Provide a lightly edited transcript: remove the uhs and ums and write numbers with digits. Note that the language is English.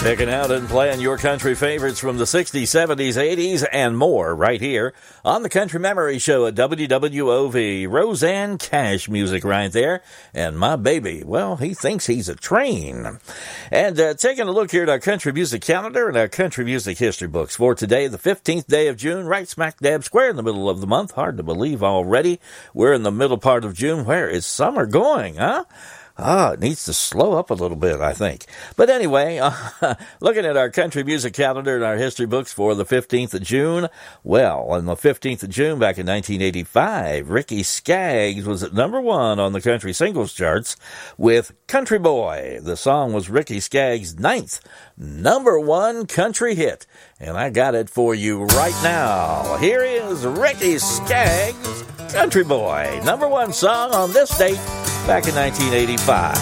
Picking out and playing your country favorites from the 60s, 70s, 80s, and more right here on the Country Memory Show at WWOV. Rosanne Cash music right there. And my baby, well, he thinks he's a train. And taking a look here at our country music calendar and our country music history books for today, the 15th day of June, right smack dab square in the middle of the month. Hard to believe already. We're in the middle part of June. Where is summer going, huh? It needs to slow up a little bit, I think. But anyway, looking at our country music calendar and our history books for the 15th of June, well, on the 15th of June back in 1985, Ricky Skaggs was at number 1 on the country singles charts with Country Boy. The song was Ricky Skaggs' 9th number 1 country hit. And I got it for you right now. Here is Ricky Skaggs' Country Boy, number 1 song on this date back in 1985.